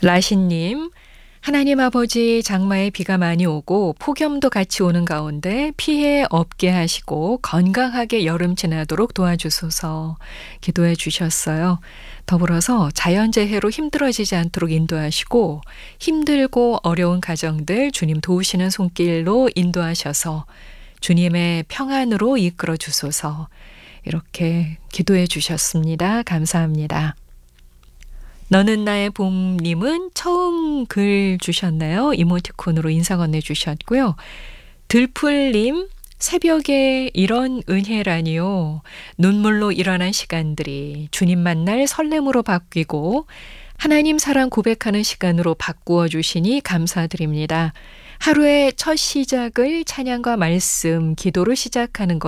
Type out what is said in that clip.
라신님, 하나님 아버지 장마에 비가 많이 오고 폭염도 같이 오는 가운데 피해 없게 하시고 건강하게 여름 지나도록 도와주소서 기도해 주셨어요. 더불어서 자연재해로 힘들어지지 않도록 인도하시고 힘들고 어려운 가정들 주님 도우시는 손길로 인도하셔서 주님의 평안으로 이끌어 주소서 이렇게 기도해 주셨습니다. 감사합니다. 너는 나의 봄님은 처음 글 주셨나요? 이모티콘으로 인사 건네주셨고요. 들풀님, 새벽에 이런 은혜라니요. 눈물로 일어난 시간들이 주님 만날 설렘으로 바뀌고 하나님 사랑 고백하는 시간으로 바꾸어 주시니 감사드립니다. 하루의 첫 시작을 찬양과 말씀, 기도로 시작하는 것